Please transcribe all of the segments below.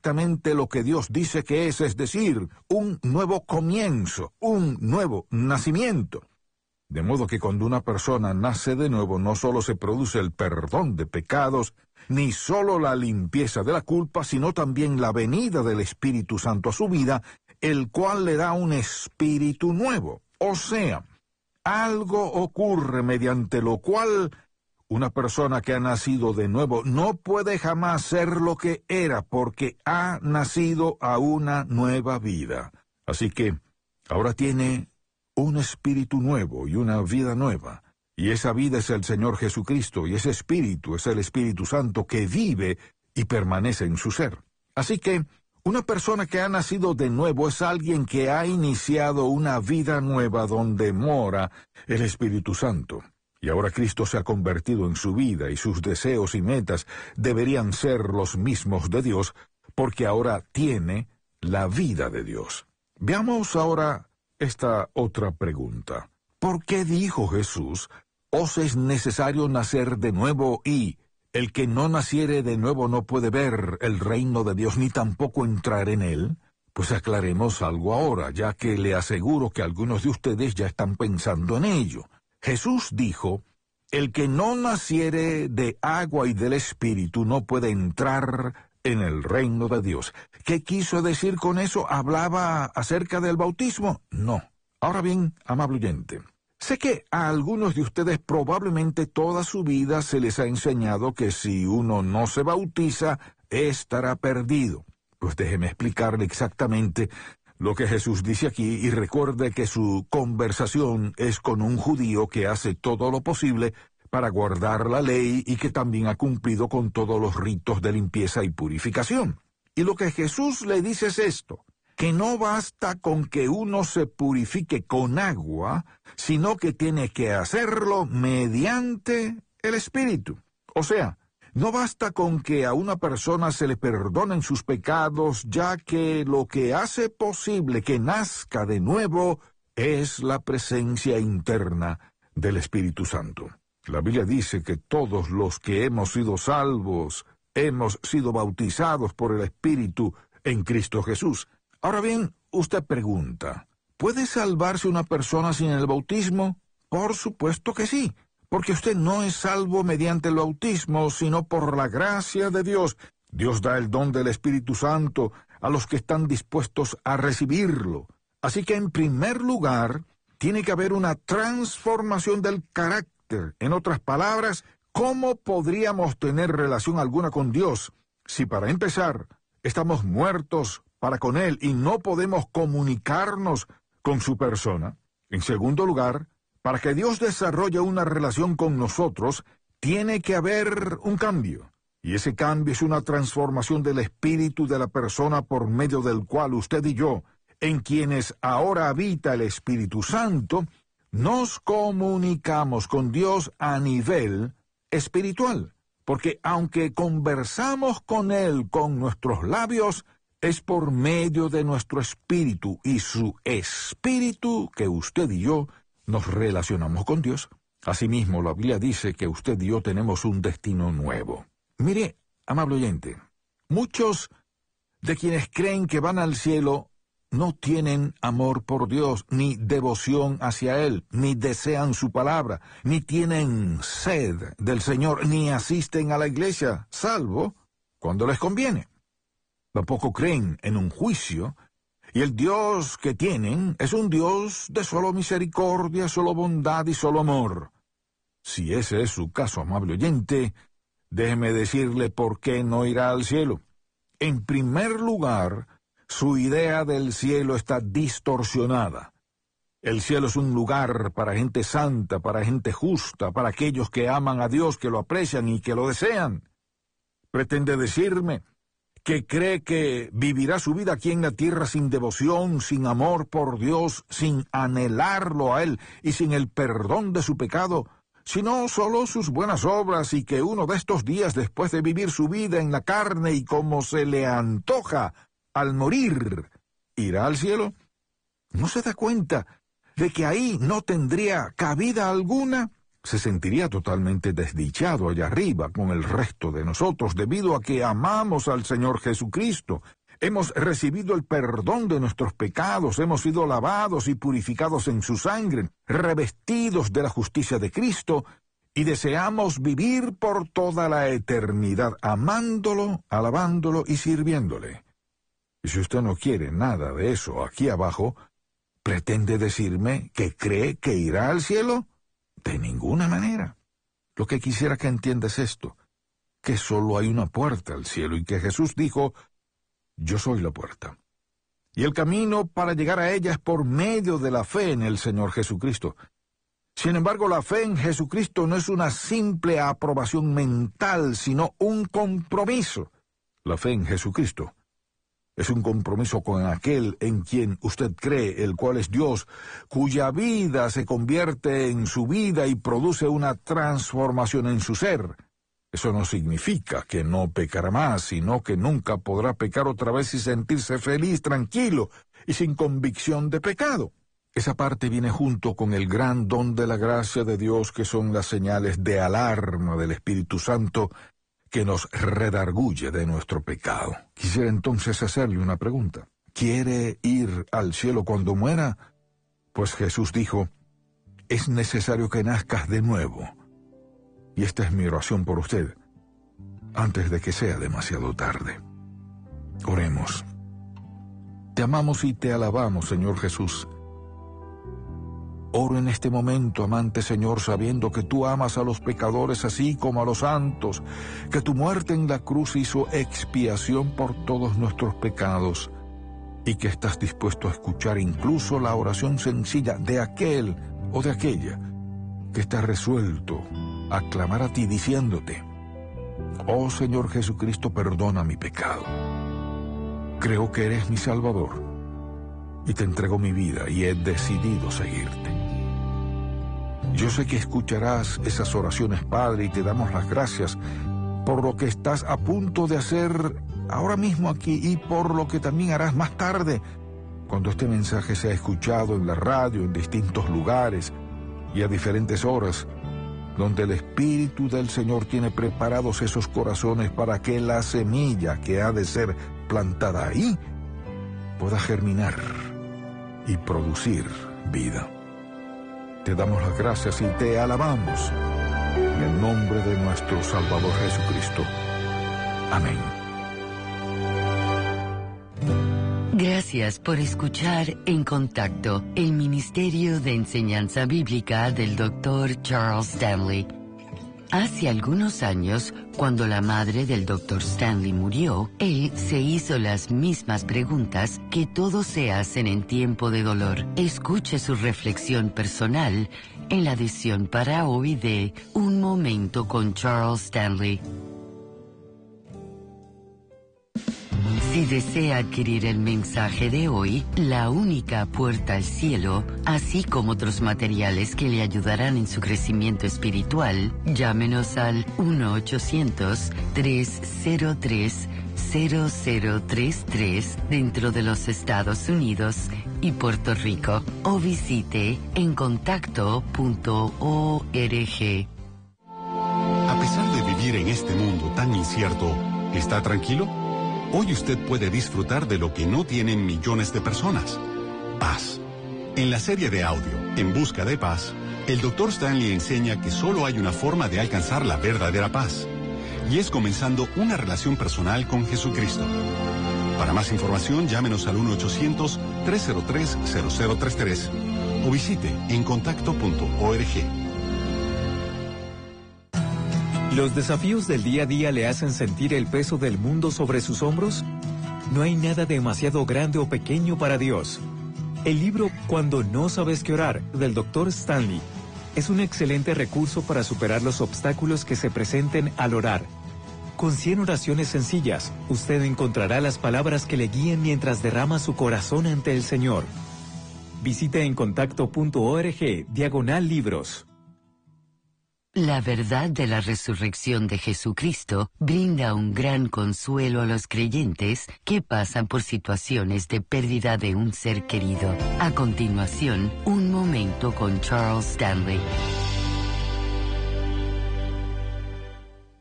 exactamente lo que Dios dice que es decir, un nuevo comienzo, un nuevo nacimiento. De modo que cuando una persona nace de nuevo, no solo se produce el perdón de pecados, ni solo la limpieza de la culpa, sino también la venida del Espíritu Santo a su vida, el cual le da un espíritu nuevo. O sea, algo ocurre mediante lo cual una persona que ha nacido de nuevo no puede jamás ser lo que era, porque ha nacido a una nueva vida. Así que ahora tiene un espíritu nuevo y una vida nueva. Y esa vida es el Señor Jesucristo, y ese espíritu es el Espíritu Santo que vive y permanece en su ser. Así que una persona que ha nacido de nuevo es alguien que ha iniciado una vida nueva donde mora el Espíritu Santo. Y ahora Cristo se ha convertido en su vida y sus deseos y metas deberían ser los mismos de Dios, porque ahora tiene la vida de Dios. Veamos ahora esta otra pregunta. ¿Por qué dijo Jesús, os es necesario nacer de nuevo y el que no naciere de nuevo no puede ver el reino de Dios ni tampoco entrar en él? Pues aclaremos algo ahora, ya que le aseguro que algunos de ustedes ya están pensando en ello. Jesús dijo, el que no naciere de agua y del Espíritu no puede entrar en el reino de Dios. ¿Qué quiso decir con eso? ¿Hablaba acerca del bautismo? No. Ahora bien, amable oyente, sé que a algunos de ustedes probablemente toda su vida se les ha enseñado que si uno no se bautiza, estará perdido. Pues déjeme explicarle exactamente lo que Jesús dice aquí, y recuerde que su conversación es con un judío que hace todo lo posible para guardar la ley y que también ha cumplido con todos los ritos de limpieza y purificación. Y lo que Jesús le dice es esto, que no basta con que uno se purifique con agua, sino que tiene que hacerlo mediante el Espíritu. O sea, no basta con que a una persona se le perdonen sus pecados, ya que lo que hace posible que nazca de nuevo es la presencia interna del Espíritu Santo. La Biblia dice que todos los que hemos sido salvos, hemos sido bautizados por el Espíritu en Cristo Jesús. Ahora bien, usted pregunta, ¿puede salvarse una persona sin el bautismo? Por supuesto que sí. Porque usted no es salvo mediante el bautismo, sino por la gracia de Dios. Dios da el don del Espíritu Santo a los que están dispuestos a recibirlo. Así que, en primer lugar, tiene que haber una transformación del carácter. En otras palabras, ¿cómo podríamos tener relación alguna con Dios si, para empezar, estamos muertos para con Él y no podemos comunicarnos con su persona? En segundo lugar, para que Dios desarrolle una relación con nosotros, tiene que haber un cambio. Y ese cambio es una transformación del espíritu de la persona por medio del cual usted y yo, en quienes ahora habita el Espíritu Santo, nos comunicamos con Dios a nivel espiritual. Porque aunque conversamos con Él con nuestros labios, es por medio de nuestro espíritu y su espíritu que usted y yo nos relacionamos con Dios. Asimismo, la Biblia dice que usted y yo tenemos un destino nuevo. Mire, amable oyente, muchos de quienes creen que van al cielo no tienen amor por Dios, ni devoción hacia Él, ni desean su palabra, ni tienen sed del Señor, ni asisten a la iglesia, salvo cuando les conviene. Tampoco creen en un juicio, y el Dios que tienen es un Dios de solo misericordia, solo bondad y solo amor. Si ese es su caso, amable oyente, déjeme decirle por qué no irá al cielo. En primer lugar, su idea del cielo está distorsionada. El cielo es un lugar para gente santa, para gente justa, para aquellos que aman a Dios, que lo aprecian y que lo desean. Pretende decirme que cree que vivirá su vida aquí en la tierra sin devoción, sin amor por Dios, sin anhelarlo a Él y sin el perdón de su pecado, sino solo sus buenas obras, y que uno de estos días, después de vivir su vida en la carne y como se le antoja al morir, irá al cielo. ¿No se da cuenta de que ahí no tendría cabida alguna? se sentiría totalmente desdichado allá arriba con el resto de nosotros debido a que amamos al Señor Jesucristo. Hemos recibido el perdón de nuestros pecados, hemos sido lavados y purificados en su sangre, revestidos de la justicia de Cristo, y deseamos vivir por toda la eternidad amándolo, alabándolo y sirviéndole. Y si usted no quiere nada de eso aquí abajo, ¿pretende decirme que cree que irá al cielo? De ninguna manera. Lo que quisiera que entienda es esto, que solo hay una puerta al cielo y que Jesús dijo, yo soy la puerta. Y el camino para llegar a ella es por medio de la fe en el Señor Jesucristo. Sin embargo, la fe en Jesucristo no es una simple aprobación mental, sino un compromiso. La fe en Jesucristo es un compromiso con aquel en quien usted cree, el cual es Dios, cuya vida se convierte en su vida y produce una transformación en su ser. Eso no significa que no pecará más, sino que nunca podrá pecar otra vez y sentirse feliz, tranquilo y sin convicción de pecado. Esa parte viene junto con el gran don de la gracia de Dios, que son las señales de alarma del Espíritu Santo que nos redarguye de nuestro pecado. Quisiera entonces hacerle una pregunta. ¿Quiere ir al cielo cuando muera? Pues Jesús dijo, es necesario que nazcas de nuevo. Y esta es mi oración por usted, antes de que sea demasiado tarde. Oremos. Te amamos y te alabamos, Señor Jesús. Oro en este momento, amante Señor, sabiendo que tú amas a los pecadores así como a los santos, que tu muerte en la cruz hizo expiación por todos nuestros pecados, y que estás dispuesto a escuchar incluso la oración sencilla de aquel o de aquella que está resuelto a clamar a ti diciéndote, oh Señor Jesucristo, perdona mi pecado. Creo que eres mi Salvador, y te entrego mi vida y he decidido seguirte. Yo sé que escucharás esas oraciones, Padre, y te damos las gracias por lo que estás a punto de hacer ahora mismo aquí y por lo que también harás más tarde, cuando este mensaje sea escuchado en la radio, en distintos lugares y a diferentes horas, donde el Espíritu del Señor tiene preparados esos corazones para que la semilla que ha de ser plantada ahí pueda germinar y producir vida. Te damos las gracias y te alabamos en el nombre de nuestro Salvador Jesucristo. Amén. Gracias por escuchar En Contacto, el Ministerio de Enseñanza Bíblica del Dr. Charles Stanley. Hace algunos años, cuando la madre del Dr. Stanley murió, él se hizo las mismas preguntas que todos se hacen en tiempo de dolor. Escuche su reflexión personal en la edición para hoy de Un Momento con Charles Stanley. Si desea adquirir el mensaje de hoy, La única puerta al cielo, así como otros materiales que le ayudarán en su crecimiento espiritual, llámenos al 1-800-303-0033 dentro de los Estados Unidos y Puerto Rico, o visite encontacto.org. A pesar de vivir en este mundo tan incierto, ¿está tranquilo? Hoy usted puede disfrutar de lo que no tienen millones de personas: paz. En la serie de audio, En Busca de Paz, el Dr. Stanley enseña que solo hay una forma de alcanzar la verdadera paz, y es comenzando una relación personal con Jesucristo. Para más información, llámenos al 1-800-303-0033 o visite encontacto.org. ¿Los desafíos del día a día le hacen sentir el peso del mundo sobre sus hombros? No hay nada demasiado grande o pequeño para Dios. El libro Cuando no sabes qué orar, del Dr. Stanley, es un excelente recurso para superar los obstáculos que se presenten al orar. Con 100 oraciones sencillas, usted encontrará las palabras que le guíen mientras derrama su corazón ante el Señor. Visite encontacto.org/libros. La verdad de la resurrección de Jesucristo brinda un gran consuelo a los creyentes que pasan por situaciones de pérdida de un ser querido. A continuación, un momento con Charles Stanley.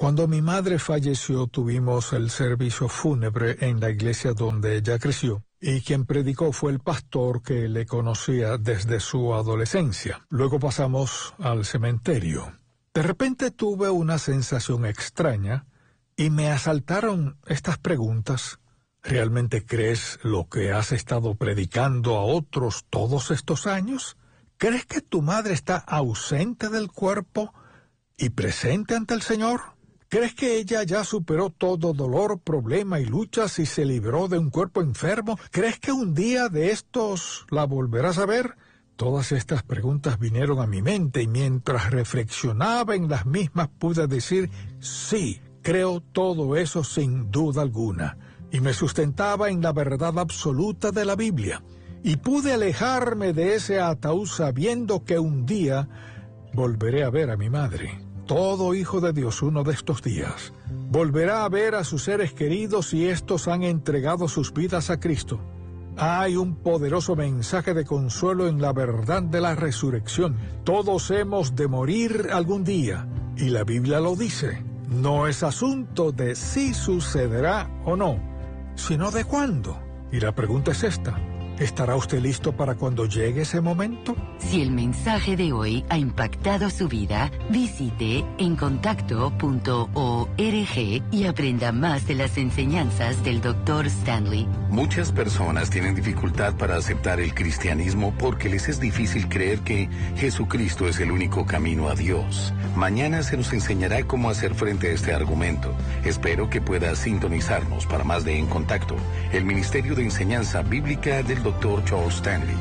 Cuando mi madre falleció, tuvimos el servicio fúnebre en la iglesia donde ella creció, y quien predicó fue el pastor que le conocía desde su adolescencia. Luego pasamos al cementerio. De repente tuve una sensación extraña y me asaltaron estas preguntas. ¿Realmente crees lo que has estado predicando a otros todos estos años? ¿Crees que tu madre está ausente del cuerpo y presente ante el Señor? ¿Crees que ella ya superó todo dolor, problema y luchas y se libró de un cuerpo enfermo? ¿Crees que un día de estos la volverás a ver? Todas estas preguntas vinieron a mi mente y mientras reflexionaba en las mismas pude decir, sí, creo todo eso sin duda alguna. Y me sustentaba en la verdad absoluta de la Biblia. Y pude alejarme de ese ataúd sabiendo que un día volveré a ver a mi madre. Todo hijo de Dios uno de estos días volverá a ver a sus seres queridos y estos han entregado sus vidas a Cristo. Hay un poderoso mensaje de consuelo en la verdad de la resurrección. Todos hemos de morir algún día, y la Biblia lo dice. No es asunto de si sucederá o no, sino de cuándo. Y la pregunta es esta. ¿Estará usted listo para cuando llegue ese momento? Si el mensaje de hoy ha impactado su vida, visite encontacto.org y aprenda más de las enseñanzas del Dr. Stanley. Muchas personas tienen dificultad para aceptar el cristianismo porque les es difícil creer que Jesucristo es el único camino a Dios. Mañana se nos enseñará cómo hacer frente a este argumento. Espero que pueda sintonizarnos para más de En Contacto, el Ministerio de Enseñanza Bíblica del Dr. Charles Stanley.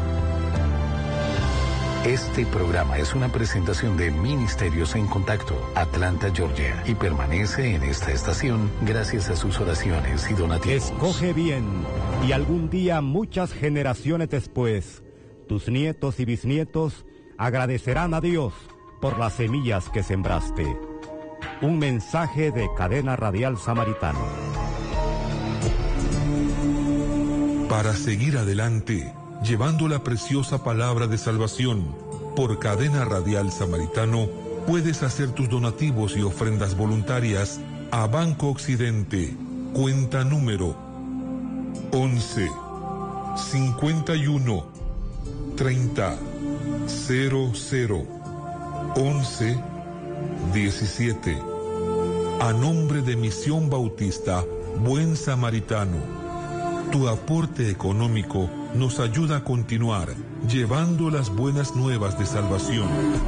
Este programa es una presentación de Ministerios en Contacto, Atlanta, Georgia, y permanece en esta estación gracias a sus oraciones y donativos. Escoge bien, y algún día, muchas generaciones después, tus nietos y bisnietos agradecerán a Dios por las semillas que sembraste. Un mensaje de Cadena Radial Samaritano. Para seguir adelante, llevando la preciosa palabra de salvación, por Cadena Radial Samaritano, puedes hacer tus donativos y ofrendas voluntarias a Banco Occidente, cuenta número 11 51 30 00 11 17, a nombre de Misión Bautista Buen Samaritano. Tu aporte económico nos ayuda a continuar llevando las buenas nuevas de salvación.